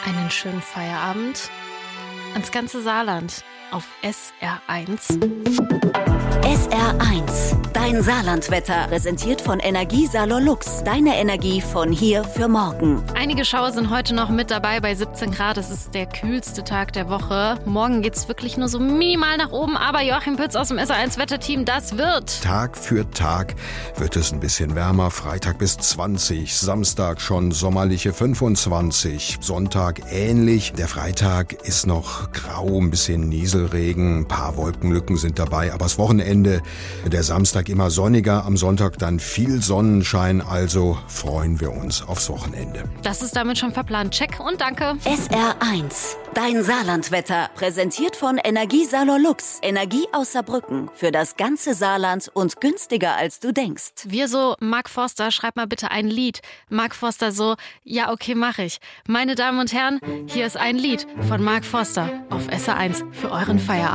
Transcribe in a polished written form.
Einen schönen Feierabend ans ganze Saarland auf SR1. SR1, dein Saarlandwetter, präsentiert von Energie Salolux. Deine Energie von hier für morgen. Einige Schauer sind heute noch mit dabei bei 17 Grad. Es ist der kühlste Tag der Woche. Morgen geht's wirklich nur so minimal nach oben. Aber Joachim Pütz aus dem SR1-Wetterteam, das wird. Tag für Tag wird es ein bisschen wärmer. Freitag bis 20, Samstag schon sommerliche 25, Sonntag ähnlich. Der Freitag ist noch grau, ein bisschen Nieselregen, ein paar Wolkenlücken sind dabei. Aber das Wochenende, der Samstag immer sonniger, am Sonntag dann viel Sonnenschein. Also freuen wir uns aufs Wochenende. Das ist damit schon verplant. Check und danke. SR1, dein Saarlandwetter, präsentiert von Energie Salolux. Energie aus Saarbrücken für das ganze Saarland und günstiger als du denkst. Wir so, Mark Forster, schreib mal bitte ein Lied. Mark Forster so, ja okay, mach ich. Meine Damen und Herren, hier ist ein Lied von Mark Forster auf SR1 für euren Feierabend.